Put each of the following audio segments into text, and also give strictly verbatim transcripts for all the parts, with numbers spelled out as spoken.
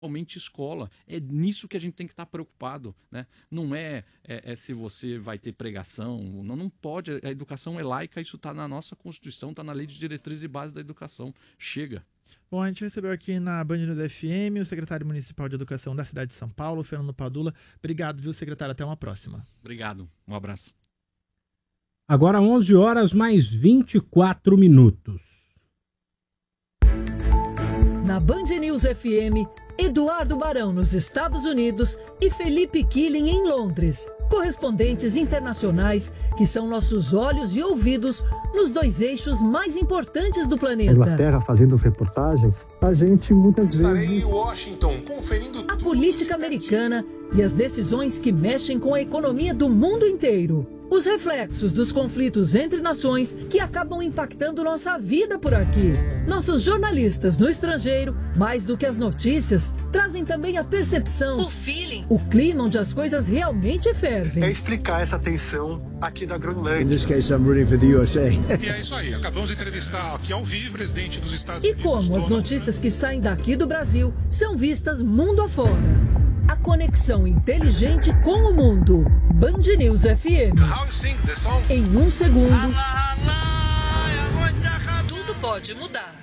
Principalmente escola. É nisso que a gente tem que estar preocupado, né? Não é, é, é se você vai ter pregação, não, não pode. A educação é laica, isso está na nossa Constituição, está na Lei de Diretrizes e Bases da Educação. Chega. Bom, a gente recebeu aqui na Band News F M o secretário municipal de Educação da cidade de São Paulo, Fernando Padula. Obrigado, viu, secretário? Até uma próxima. Obrigado. Um abraço. Agora onze horas mais vinte e quatro minutos. Na Band News F M, Eduardo Barão nos Estados Unidos e Felipe Killing em Londres. Correspondentes internacionais que são nossos olhos e ouvidos nos dois eixos mais importantes do planeta. Inglaterra fazendo as reportagens, a gente muitas Estarei vezes... em Washington conferindo A política americana e as decisões que mexem com a economia do mundo inteiro. Os reflexos dos conflitos entre nações que acabam impactando nossa vida por aqui. Nossos jornalistas no estrangeiro, mais do que as notícias, trazem também a percepção, o feeling, o clima onde as coisas realmente fervem. É explicar essa tensão aqui da Groenlândia. In this case, I'm rooting for the U S A. E é isso aí, acabamos de entrevistar aqui ao vivo o presidente dos Estados E Unidos. como as notícias que saem daqui do Brasil são vistas mundo afora. A conexão inteligente com o mundo. Band News F M. How you sing the song? Em um segundo, tudo pode mudar.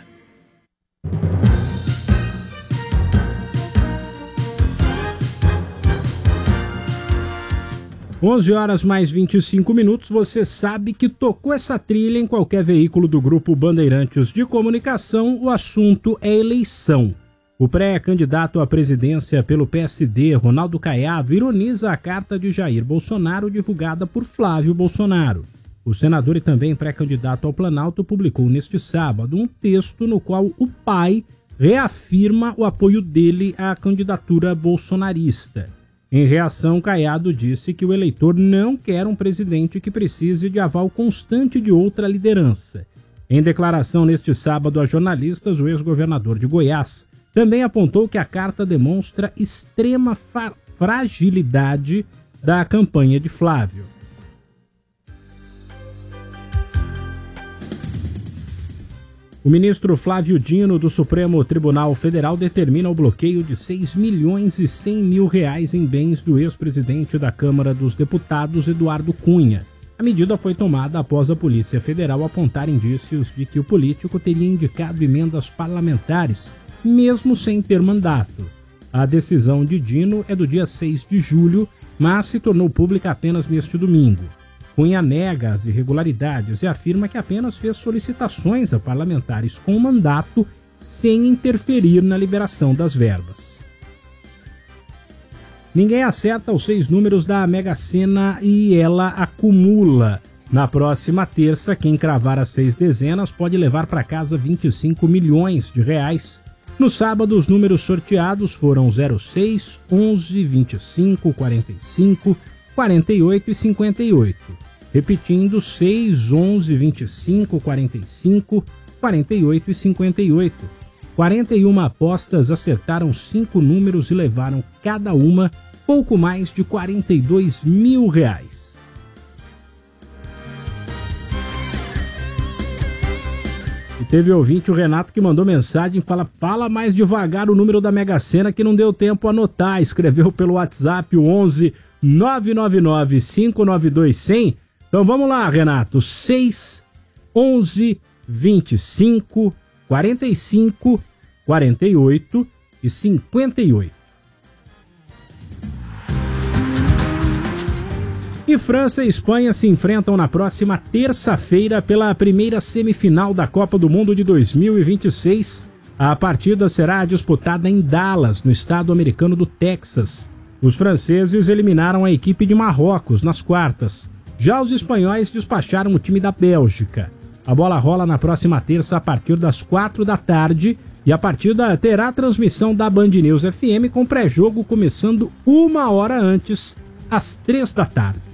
onze horas mais vinte e cinco minutos. Você sabe que tocou essa trilha em qualquer veículo do Grupo Bandeirantes de Comunicação, o assunto é eleição. O pré-candidato à presidência pelo P S D, Ronaldo Caiado, ironiza a carta de Jair Bolsonaro divulgada por Flávio Bolsonaro. O senador e também pré-candidato ao Planalto publicou neste sábado um texto no qual o pai reafirma o apoio dele à candidatura bolsonarista. Em reação, Caiado disse que o eleitor não quer um presidente que precise de aval constante de outra liderança. Em declaração neste sábado a jornalistas, o ex-governador de Goiás também apontou que a carta demonstra extrema fa- fragilidade da campanha de Flávio. O ministro Flávio Dino, do Supremo Tribunal Federal, determina o bloqueio de seis milhões e cem mil reais em bens do ex-presidente da Câmara dos Deputados, Eduardo Cunha. A medida foi tomada após a Polícia Federal apontar indícios de que o político teria indicado emendas parlamentares, mesmo sem ter mandato. A decisão de Dino é do dia seis de julho, mas se tornou pública apenas neste domingo. Cunha nega as irregularidades e afirma que apenas fez solicitações a parlamentares com mandato sem interferir na liberação das verbas. Ninguém acerta os seis números da Mega Sena e ela acumula. Na próxima terça, quem cravar as seis dezenas pode levar para casa vinte e cinco milhões de reais. No sábado, os números sorteados foram zero seis, onze, vinte e cinco, quarenta e cinco, quarenta e oito e cinquenta e oito. Repetindo, seis, onze, vinte e cinco, quarenta e cinco, quarenta e oito e cinquenta e oito. quarenta e uma apostas acertaram cinco números e levaram cada uma pouco mais de quarenta e dois mil reais. E teve ouvinte, o Renato, que mandou mensagem, fala, fala mais devagar o número da Mega Sena que não deu tempo a anotar. Escreveu pelo WhatsApp o onze, nove nove nove, cinco nove dois, cem. Então vamos lá, Renato. seis, onze, vinte e cinco, quarenta e cinco, quarenta e oito e cinquenta e oito. E França e Espanha se enfrentam na próxima terça-feira pela primeira semifinal da Copa do Mundo de dois mil e vinte e seis. A partida será disputada em Dallas, no estado americano do Texas. Os franceses eliminaram a equipe de Marrocos nas quartas. Já os espanhóis despacharam o time da Bélgica. A bola rola na próxima terça a partir das quatro da tarde e a partida terá transmissão da Band News F M com pré-jogo começando uma hora antes, às três da tarde.